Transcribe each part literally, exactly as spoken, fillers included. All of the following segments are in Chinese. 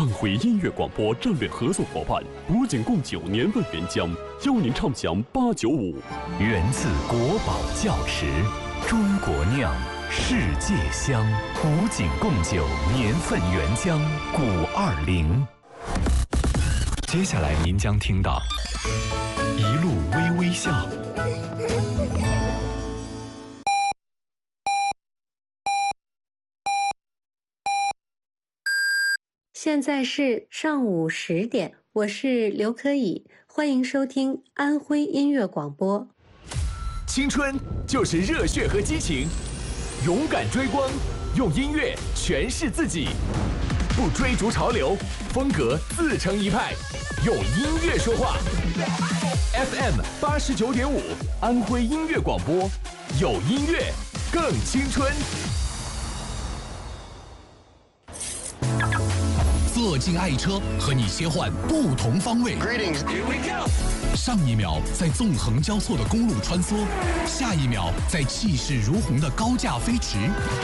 安徽音乐广播战略合作伙伴古井贡酒年份原浆，邀您畅享八九五。 源自国宝窖池，中国酿，世界香。古井贡酒年份原浆古二零。接下来您将听到一路微微笑。 现在是上午十点，我是刘可以，欢迎收听安徽音乐广播。 青春就是热血和激情，勇敢追光，用音乐诠释自己，不追逐潮流，风格自成一派，用音乐说话。F M 八十九点五，安徽音乐广播，有音乐更青春。 坐进爱车，和你切换不同方位。 Greetings, here we go. 上一秒在纵横交错的公路穿梭，下一秒在气势如虹的高架飞驰。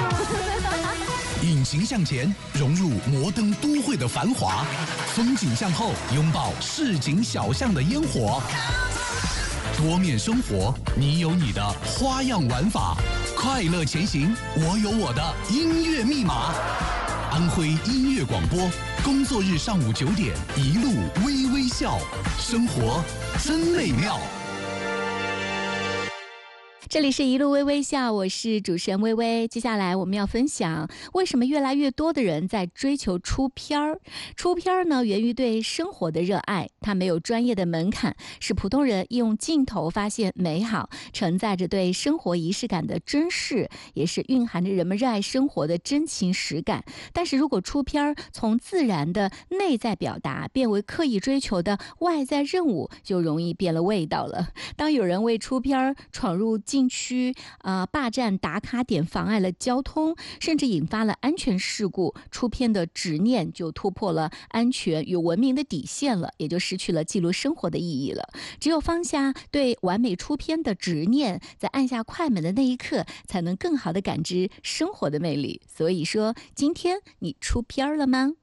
引擎向前，融入摩登都会的繁华；风景向后，拥抱市井小巷的烟火。多面生活，你有你的花样玩法。快乐前行，我有我的音乐密码。安徽音乐广播，工作日上午九点，一路微微笑，生活真美妙。 这里是一路微微笑，我是主持人微微。接下来我们要分享为什么越来越多的人在追求出片儿。出片儿呢，源于对生活的热爱，它没有专业的门槛，是普通人用镜头发现美好，承载着对生活仪式感的珍视，也是蕴含着人们热爱生活的真情实感。但是如果出片儿从自然的内在表达变为刻意追求的外在任务，就容易变了味道了。当有人为出片儿闯入禁区啊、呃、霸占打卡点，妨碍了交通，甚至引发了安全事故，出片的执念就突破了安全与文明的底线了，也就失去了记录生活的意义了。只有放下对完美出片的执念，在按下快门的那一刻，才能更好地感知生活的魅力。所以说，今天你出片了吗？